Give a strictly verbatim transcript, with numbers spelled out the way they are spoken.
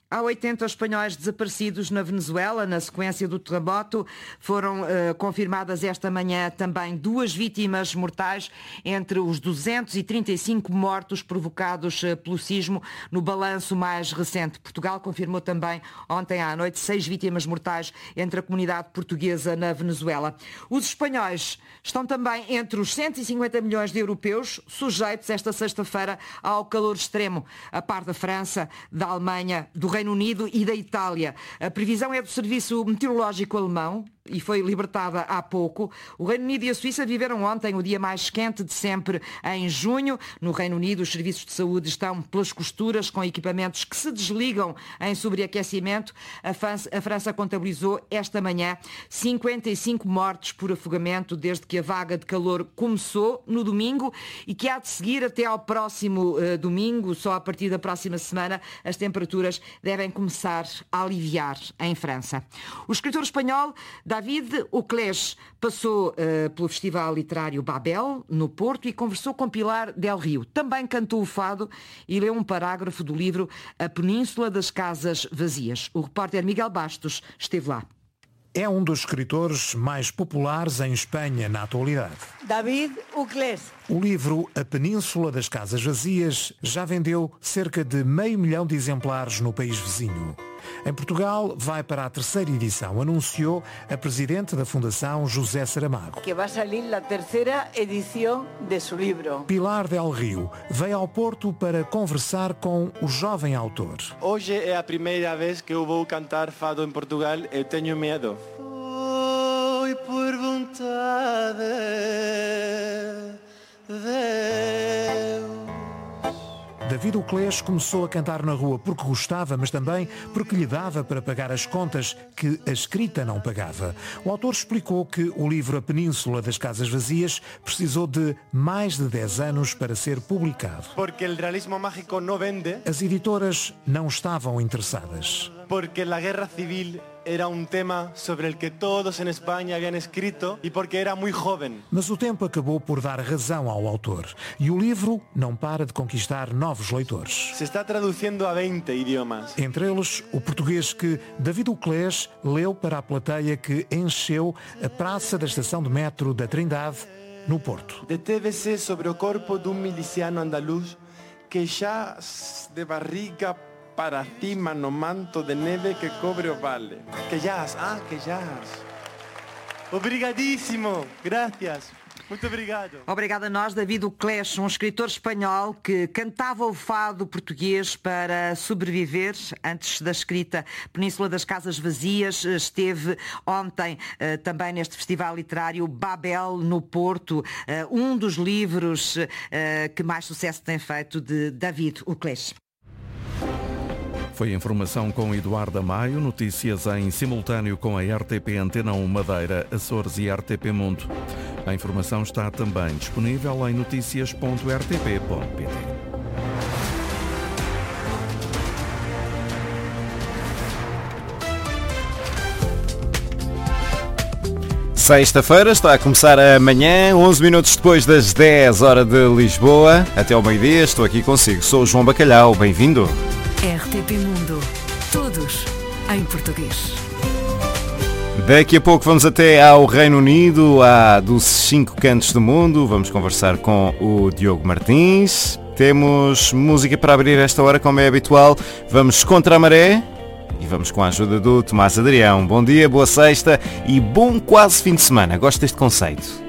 Há oitenta espanhóis desaparecidos na Venezuela. Na sequência do terremoto foram uh, confirmadas esta manhã também duas vítimas mortais entre os duzentos e trinta e cinco mortos provocados uh, pelo sismo no balanço mais recente. Portugal confirmou também ontem à noite seis vítimas mortais entre a comunidade portuguesa na Venezuela. Os espanhóis estão também entre os cento e cinquenta milhões de europeus sujeitos esta sexta-feira ao calor extremo, a par da França, da Alemanha, do Reino Unido e da Itália. A previsão é do Serviço Meteorológico Alemão e foi libertada há pouco. O Reino Unido e a Suíça viveram ontem o dia mais quente de sempre em junho. No Reino Unido, os serviços de saúde estão pelas costuras com equipamentos que se desligam em sobreaquecimento. A França, a França contabilizou esta manhã cinquenta e cinco mortes por afogamento desde que a vaga de calor começou no domingo e que há de seguir até ao próximo uh, domingo. Só a partir da próxima semana as temperaturas devem começar a aliviar em França. O escritor espanhol David Uclés passou uh, pelo Festival Literário Babel, no Porto, e conversou com Pilar del Rio. Também cantou o fado e leu um parágrafo do livro A Península das Casas Vazias. O repórter Miguel Bastos esteve lá. É um dos escritores mais populares em Espanha na atualidade. David Uclés. O livro A Península das Casas Vazias já vendeu cerca de meio milhão de exemplares no país vizinho. Em Portugal, vai para a terceira edição, anunciou a presidente da Fundação José Saramago. Que vai sair a terceira edição de seu livro. Pilar del Rio veio ao Porto para conversar com o jovem autor. Hoje é a primeira vez que eu vou cantar fado em Portugal. Eu tenho medo. Foi por vontade de Deus. David Uclés começou a cantar na rua porque gostava, mas também porque lhe dava para pagar as contas que a escrita não pagava. O autor explicou que o livro A Península das Casas Vazias precisou de mais de dez anos para ser publicado. Porque o realismo mágico não vende. As editoras não estavam interessadas. Porque a guerra civil era um tema sobre o que todos em Espanha haviam escrito e porque era muito jovem. Mas o tempo acabou por dar razão ao autor e o livro não para de conquistar novos leitores. Se está traduzindo a vinte idiomas. Entre eles, o português que David Uclés leu para a plateia que encheu a praça da estação de metro da Trindade, no Porto. Deteve-se sobre o corpo de um miliciano andaluz que já de barriga para cima no manto de neve que cobre o vale. Que jazz, ah, que jazz. Obrigadíssimo, gracias. Muito obrigado. Obrigado a nós, David Uclés, um escritor espanhol que cantava o fado português para sobreviver antes da escrita. Península das Casas Vazias esteve ontem uh, também neste Festival Literário Babel, no Porto, uh, um dos livros uh, que mais sucesso tem feito de David Uclés. Foi informação com Eduardo Maio, notícias em simultâneo com a R T P Antena um Madeira, Açores e R T P Mundo. A informação está também disponível em notícias ponto r t p ponto p t. Sexta-feira está a começar amanhã, onze minutos depois das dez, hora de Lisboa. Até ao meio-dia estou aqui consigo. Sou o João Bacalhau, bem-vindo. R T P Mundo. Todos em português. Daqui a pouco vamos até ao Reino Unido, à dos cinco cantos do mundo. Vamos conversar com o Diogo Martins. Temos música para abrir esta hora, como é habitual. Vamos contra a maré e vamos com a ajuda do Tomás Adrião. Bom dia, boa sexta e bom quase fim de semana. Gosto deste conceito.